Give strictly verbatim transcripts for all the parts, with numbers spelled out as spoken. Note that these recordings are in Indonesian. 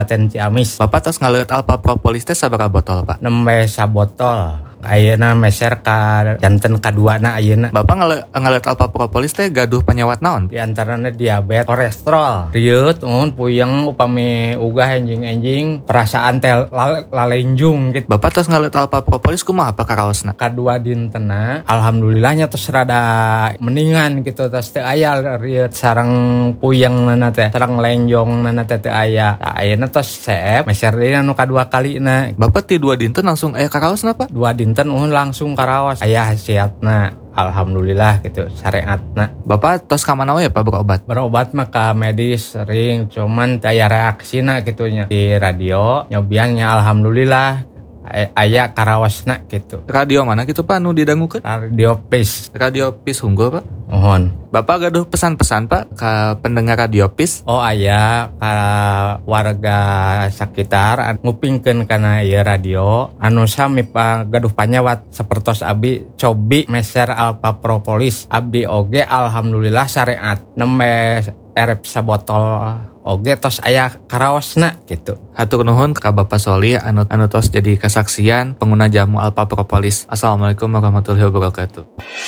Kabupaten Ciamis. Bapak tos ngaleut Alpha Propolis teh sabaraha botol, Pak? Nembe sabotol. Ayeuna meser ka janten kaduana ayeuna. Bapak ngale, ngaleut Alpha Propolis teh gaduh penyawat naon? Di antaranya diabetes, kolesterol, riut, mun puyeng upami ugah enjing-enjing, perasaan teh lalenjung gitu. Bapak tos ngaleut Alpha Propolis kumaha apa karaosna? Kadua dintena, alhamdulillahnya tos rada mendingan gitu, tos teu aya riut sareng puyeng nana teh, sareng lenjong nana teh teu aya. Tah ayeuna tos seep, meser deui anu kadua kalina. Bapak ti dua dinten langsung aya karaosna, Pak? Dua dinten Dinten uhun langsung karaos aya hasiatna, alhamdulillah gitu syariatna. Bapak tos ka mana we Pak berobat? Berobat mah ka medis sering, cuman daya reaksina gitunya di radio nyobiannya alhamdulillah aya karaosna gitu. Radio mana gitu Pak anu didangukeun? Radio Pis. Radio Pis unggul Pak. Mohon. Bapak gaduh pesan-pesan Pak ke pendengar Radio Pis? Oh aya ka warga sekitar ngupingkeun kana ieu radio anu sami Pak gaduh panyawat sapertos abdi cobi meser Alpha Propolis. Abdi oge alhamdulillah syariat nembe erep sabotol oge tos aya karaosna gitu. Hatur nuhun ka Bapak Soli anu anu tos jadi kesaksian pengguna jamu Alpha Propolis. Assalamualaikum warahmatullahi wabarakatuh.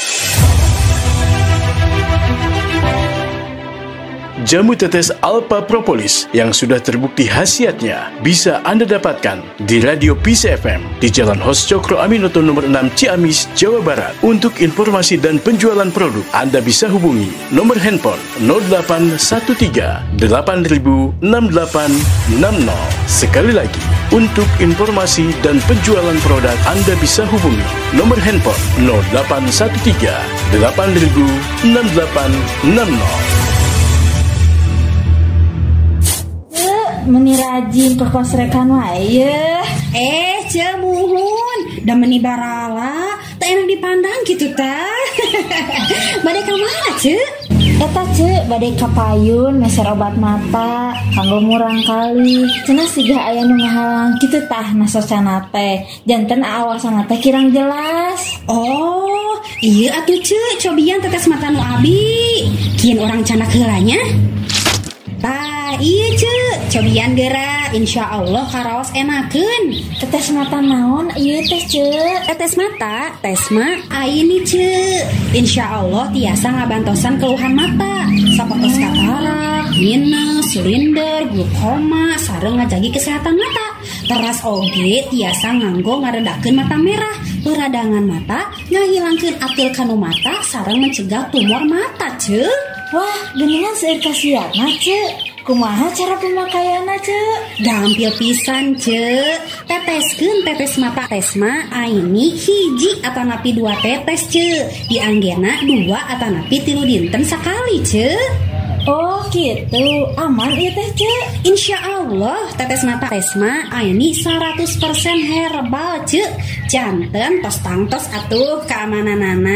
Jamu tetes Alpha Propolis yang sudah terbukti khasiatnya bisa Anda dapatkan di Radio Peace F M di Jalan Hos Cokro Aminoto nomor enam Ciamis, Jawa Barat. Untuk informasi dan penjualan produk, Anda bisa hubungi nomor handphone nol delapan satu tiga delapan nol enam delapan enam nol. Sekali lagi, untuk informasi dan penjualan produk, Anda bisa hubungi nomor handphone nol delapan satu tiga delapan nol enam delapan enam nol. Meni rajin ke kos rekan wae. Eh, cemuhun, da meni barala, tak enak dipandang gitu ta. Bade ka mana, Ce? Eta Ce, bade ka payun meser obat mata, kanggo murang kali. Cenah siga aya nu ngahalang kitu tah nasocana teh. Janten awasana teh kirang jelas. Oh, iya atuh Ce, cobian tetes mata nu abi. Kieu orang canak heulanya. Tah, iya Ce, cobian geura, insya Allah karaos enakeun. Tetes mata naon ieu teh Ce? Tetes mata, tes mah ayeuni Ce. Insya Allah tiasa ngabantosan keluhan mata, sapertos katarak, minus, silinder, glaukoma, sareng ngajagi kesehatan mata. Teras oge tiasa nganggo ngaredakeun mata merah, peradangan mata, ngahilangkeun atil kanu mata, sareng mencegah tumor mata Ce. Wah, geningan seueur kasiatna Ce. Kumaha cara pemakaianna Ce? Gampil pisan Ce. Teteskeun tetes mata tesma aini hiji atanapi dua tetes Ce. Dianggena dua atanapi tilu dinten sakali Ce. Oh gitu, aman ieu teh Ce. Insya Allah tetes mata tesma aini seratus persen herbal Ce. Janten tos tangtos atuh keamananana.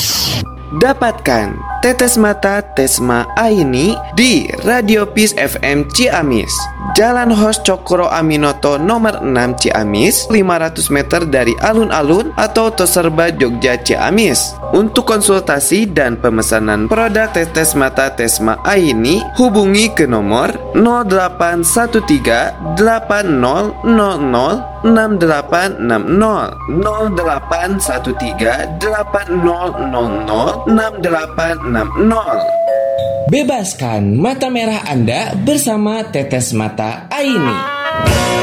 Dapatkan tetes mata Tesma Aini di Radio Peace F M Ciamis, Jalan Hos Cokro Aminoto nomor enam Ciamis, lima ratus meter dari alun-alun atau Toserba Jogja Ciamis. Untuk konsultasi dan pemesanan produk tetes mata Tesma Aini, hubungi ke nomor nol delapan satu tiga delapan nol nol nol enam delapan enam nol nol delapan satu tiga delapan nol nol nol enam delapan enam nol. Bebaskan mata merah Anda bersama tetes mata Aini.